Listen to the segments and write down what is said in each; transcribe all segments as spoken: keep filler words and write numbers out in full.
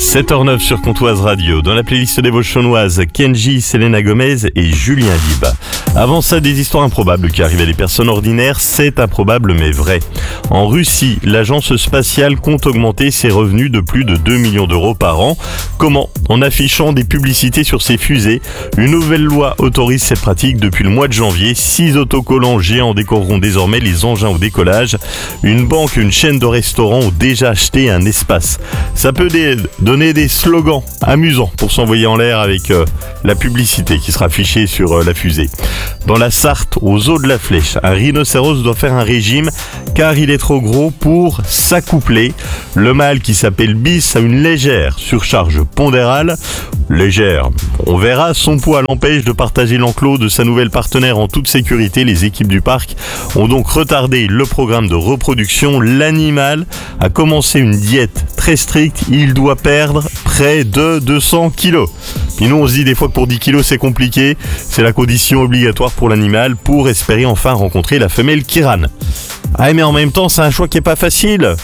sept heures neuf sur Comtoise Radio. Dans la playlist des voix chaunoises, Kenji, Selena Gomez et Julien Lib. Avant ça, des histoires improbables qui arrivent à des personnes ordinaires. C'est improbable mais vrai. En Russie, l'agence spatiale compte augmenter ses revenus de plus de deux millions d'euros par an. Comment ? En affichant des publicités sur ses fusées. Une nouvelle loi autorise cette pratique depuis le mois de janvier. Six autocollants géants décoreront désormais les engins au décollage. Une banque et une chaîne de restaurants ont déjà acheté un espace. Ça peut des, donner des slogans amusants pour s'envoyer en l'air avec euh, la publicité qui sera affichée sur euh, la fusée. Dans la Sarthe, aux eaux de la Flèche, un rhinocéros doit faire un régime car il est trop gros pour s'accoupler. Le mâle, qui s'appelle Bis, a une légère surcharge pondérale. Légère, on verra, son poids l'empêche de partager l'enclos de sa nouvelle partenaire en toute sécurité. Les équipes du parc ont donc retardé le programme de reproduction. L'animal a commencé une diète très stricte, il doit perdre près de deux cents kilos. Puis nous on se dit des fois que pour dix kilos c'est compliqué, c'est la condition obligatoire pour l'animal pour espérer enfin rencontrer la femelle Kiran. Ah mais en même temps c'est un choix qui est pas facile.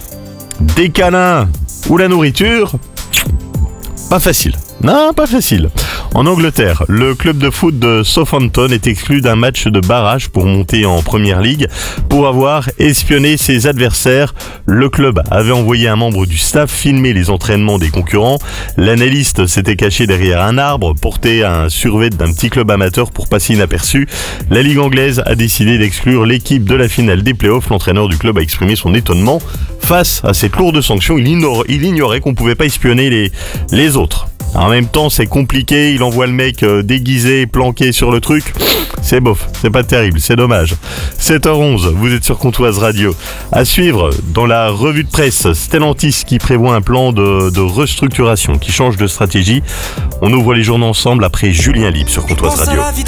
Des câlins ou la nourriture, pas facile. Non, pas facile. En Angleterre, le club de foot de Southampton est exclu d'un match de barrage pour monter en Première Ligue pour avoir espionné ses adversaires. Le club avait envoyé un membre du staff filmer les entraînements des concurrents. L'analyste s'était caché derrière un arbre, porté un survêt d'un petit club amateur pour passer inaperçu. La Ligue anglaise a décidé d'exclure l'équipe de la finale des playoffs. L'entraîneur du club a exprimé son étonnement face à cette lourde sanction. Il, ignore, il ignorait qu'on ne pouvait pas espionner les, les autres. En même temps, c'est compliqué, il envoie le mec euh, déguisé, planqué sur le truc. C'est bof, c'est pas terrible, c'est dommage. sept heures onze, vous êtes sur Comtoise Radio. À suivre, dans la revue de presse, Stellantis qui prévoit un plan de, de restructuration, qui change de stratégie. On ouvre les journaux ensemble après Julien Lib sur Comtoise Radio.